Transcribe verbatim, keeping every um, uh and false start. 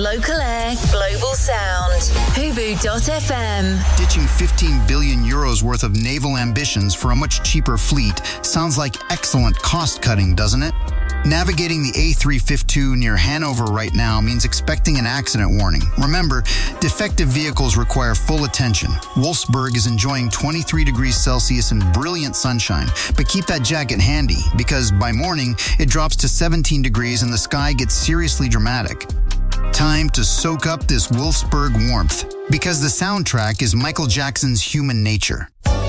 Local air, global sound. Hubu dot f m. Ditching fifteen billion euros worth of naval ambitions for a much cheaper fleet sounds like excellent cost-cutting, doesn't it? Navigating the A three fifty-two near Hanover right now means expecting an accident warning. Remember, defective vehicles require full attention. Wolfsburg is enjoying twenty-three degrees Celsius and brilliant sunshine, but keep that jacket handy because by morning it drops to seventeen degrees and the sky gets seriously dramatic. Time to soak up this Wolfsburg warmth because the soundtrack is Michael Jackson's Human Nature.